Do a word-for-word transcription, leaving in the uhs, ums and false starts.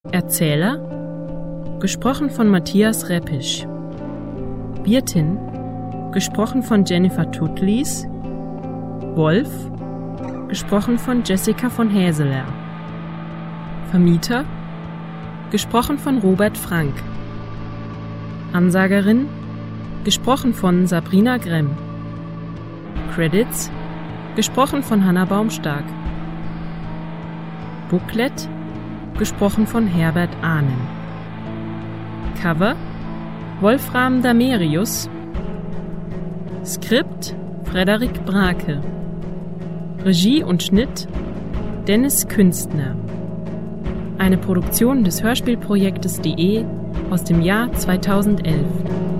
Erzähler, gesprochen von Matthias Reppisch. Wirtin, gesprochen von Jennifer Tutlis. Wolf, gesprochen von Jessica von Häseler. Vermieter, gesprochen von Robert Frank. Ansagerin, gesprochen von Sabrina Gremm. Credits, gesprochen von Hannah Baumstark. Booklet, gesprochen von Herbert Ahnen. Cover, Wolfram Damerius. Skript, Frederik Brake. Regie und Schnitt, Dennis Künstner. Eine Produktion des Hörspielprojektes punkt de aus dem Jahr zweitausendelf.